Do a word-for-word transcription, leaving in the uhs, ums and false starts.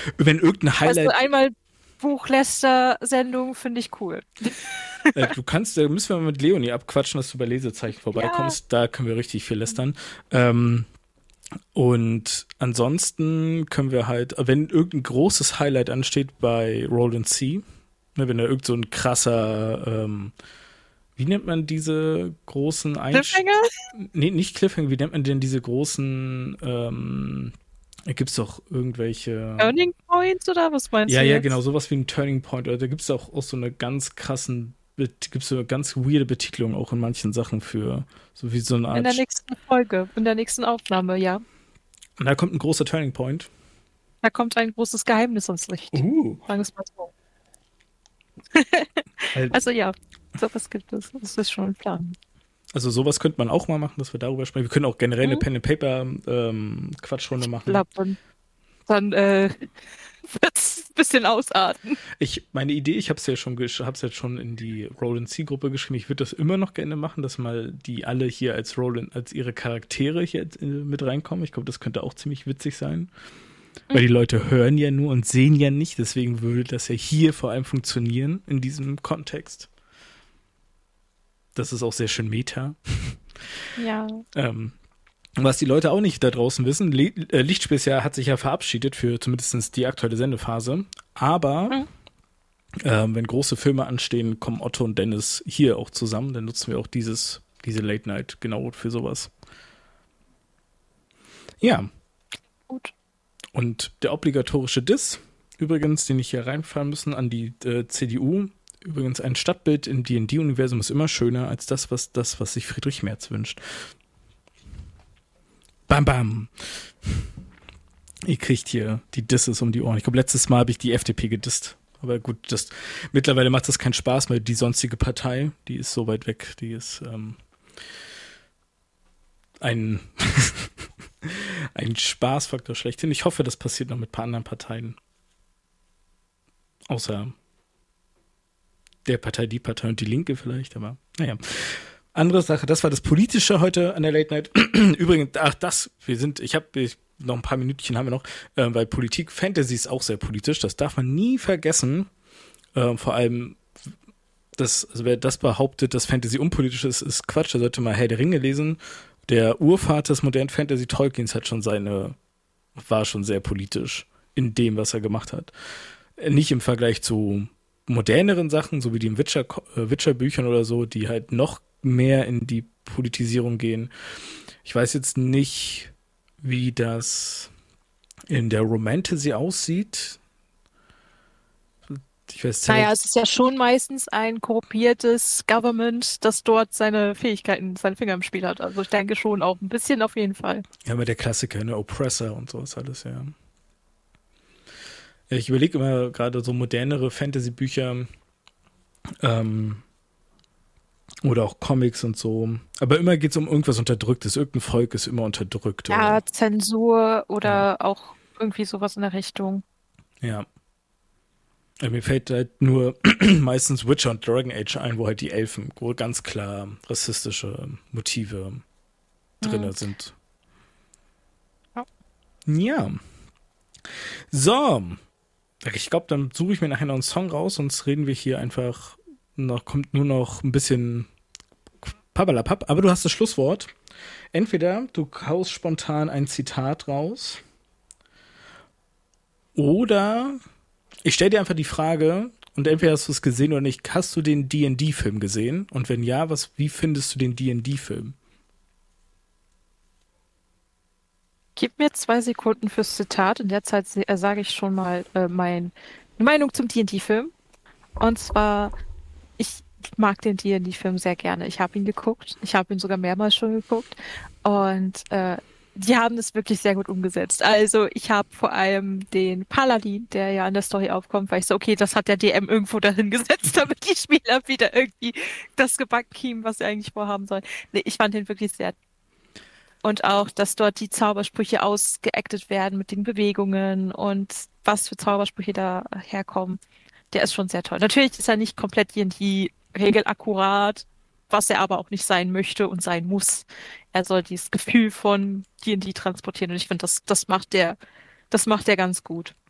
Wenn irgendein Also Highlight, einmal Buchläster-Sendung finde ich cool. äh, du kannst, da müssen wir mal mit Leonie abquatschen, dass du bei Lesezeichen Ja. vorbeikommst. Da können wir richtig viel lästern. Ähm, und ansonsten können wir halt, wenn irgendein großes Highlight ansteht bei Roll and See, ne, wenn da irgend so ein krasser, ähm, wie nennt man diese großen Einsch... Cliffhanger? Nee, nicht Cliffhanger, wie nennt man denn diese großen, ähm, gibt es doch irgendwelche... Turning Points oder was meinst Ja, du ja, genau, jetzt? sowas wie ein Turning Point. Oder da gibt es auch, auch so eine ganz krassen, gibt es so eine ganz weirde Betitelung auch in manchen Sachen für, so wie so eine In Art. der Sch- nächsten Folge, in der nächsten Aufnahme, ja. Und da kommt ein großer Turning Point. Da kommt ein großes Geheimnis ans Licht. Uh. Sagen wir es mal so. Weil, Also ja, sowas gibt es. Das ist schon ein Plan. also sowas könnte man auch mal machen, dass wir darüber sprechen. Wir können auch generell eine Hm? Pen and Paper ähm, Quatschrunde machen. Lappen. Dann äh, wird es ein bisschen ausarten. Ich, meine Idee, ich habe es ja schon, gesch- hab's jetzt schon in die Roll and See Gruppe geschrieben. Ich würde das immer noch gerne machen, dass mal die alle hier als Roll and, als ihre Charaktere hier äh, mit reinkommen. Ich glaube, das könnte auch ziemlich witzig sein. Weil die Leute hören ja nur und sehen ja nicht, deswegen würde das ja hier vor allem funktionieren in diesem Kontext. Das ist auch sehr schön Meta. Ja. Ähm, was die Leute auch nicht da draußen wissen, Le äh, Lichtspieljahr hat sich ja verabschiedet für zumindest die aktuelle Sendephase. Aber Hm. ähm, wenn große Filme anstehen, kommen Otto und Dennis hier auch zusammen. Dann nutzen wir auch dieses, diese Late Night genau für sowas. Ja, Gut. und der obligatorische Diss, übrigens, den ich hier reinfahren müssen an die äh, C D U. Übrigens, ein Stadtbild im D und D-Universum ist immer schöner als das, was, das, was sich Friedrich Merz wünscht. Bam, bam. Ihr kriegt hier die Disses um die Ohren. Ich glaube, letztes Mal habe ich die F D P gedisst. Aber gut, das, mittlerweile macht das keinen Spaß mehr. Die sonstige Partei, die ist so weit weg. Die ist ähm, ein, ein Spaßfaktor schlechthin. Ich hoffe, das passiert noch mit ein paar anderen Parteien. Außer der Partei, die Partei und die Linke vielleicht, aber naja. Andere Sache, das war das Politische heute an der Late Night. Übrigens, ach das, wir sind, ich habe noch ein paar Minütchen haben wir noch, äh, weil Politik, Fantasy ist auch sehr politisch, das darf man nie vergessen. Äh, vor allem, das, also wer das behauptet, dass Fantasy unpolitisch ist, ist Quatsch, der sollte mal Herr der Ringe lesen. Der Urvater des modernen Fantasy Tolkiens hat schon seine, war schon sehr politisch in dem, was er gemacht hat. Nicht im Vergleich zu moderneren Sachen, so wie die Witcher, äh, Witcher-Büchern oder so, die halt noch mehr in die Politisierung gehen. Ich weiß jetzt nicht, wie das in der Romantasy aussieht. Ich weiß Naja, nicht. es ist ja schon meistens ein korrumpiertes Government, das dort seine Fähigkeiten, seine Finger im Spiel hat. Also ich denke schon auch ein bisschen auf jeden Fall. Ja, aber der Klassiker, ne? Oppressor und sowas alles, ja. Ja, ich überlege immer gerade so modernere Fantasy-Bücher ähm, oder auch Comics und so. Aber immer geht es um irgendwas Unterdrücktes. Irgendein Volk ist immer unterdrückt, oder? Ja, Zensur Ja. oder auch irgendwie sowas in der Richtung. Ja. Ja, mir fällt halt nur meistens Witcher und Dragon Age ein, wo halt die Elfen wohl ganz klar rassistische Motive Hm. drin sind. Ja. Ja. So. Ich glaube, dann suche ich mir nachher noch einen Song raus, sonst reden wir hier einfach noch, kommt nur noch ein bisschen Pappalapapp. Aber du hast das Schlusswort. Entweder du haust spontan ein Zitat raus oder ich stelle dir einfach die Frage und entweder hast du es gesehen oder nicht. Hast du den D und D-Film gesehen? Und wenn ja, was, wie findest du den D und D-Film? Gib mir zwei Sekunden fürs Zitat. In der Zeit se- äh, sage ich schon mal äh, mein, meine Meinung zum D und D-Film. Und zwar, ich mag den D und D-Film sehr gerne. Ich habe ihn geguckt. Ich habe ihn sogar mehrmals schon geguckt. Und äh, die haben das wirklich sehr gut umgesetzt. Also ich habe vor allem den Paladin, der ja in der Story aufkommt, weil ich so, okay, das hat der D M irgendwo dahin gesetzt, damit die Spieler wieder irgendwie das gebacken kriegen, was sie eigentlich vorhaben sollen. Nee, ich fand den wirklich sehr. Und auch, dass dort die Zaubersprüche ausgeactet werden mit den Bewegungen und was für Zaubersprüche da herkommen. Der ist schon sehr toll. Natürlich ist er nicht komplett D und D regelakkurat, was er aber auch nicht sein möchte und sein muss. Er soll dieses Gefühl von D und D transportieren und ich finde, das, das macht der, das macht er ganz gut.